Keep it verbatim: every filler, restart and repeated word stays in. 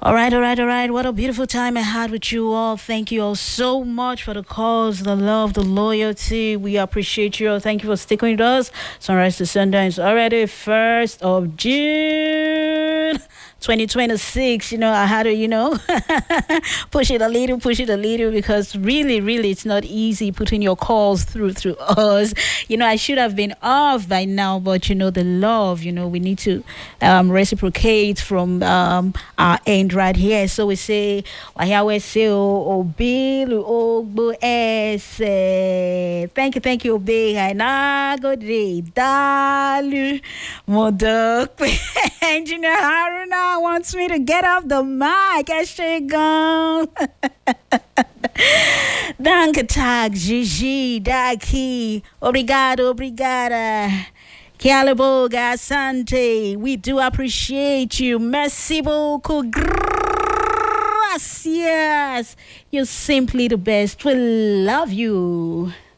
All right, all right, all right. What a beautiful time I had with you all. Thank you all so much for the calls, the love, the loyalty. We appreciate you all. Thank you for sticking with us. Sunrise to sundown is already first of June. twenty twenty-six, you know, I had to, you know, push it a little, push it a little, because really, really, it's not easy putting your calls through through us. You know, I should have been off by now, but, you know, the love, you know, we need to um, reciprocate from um, our end right here. So we say, Wahiawe se obilu ogbo ese. Thank you, thank you, Obe. Na go day, dalu, modok, engineer Haruna wants me to get off the mic. I should go. Danke tag, Gigi, Daki, obrigado, obrigada. Caliboga, Asante, we do appreciate you. Merci beaucoup. Gracias. You're simply the best. We love you.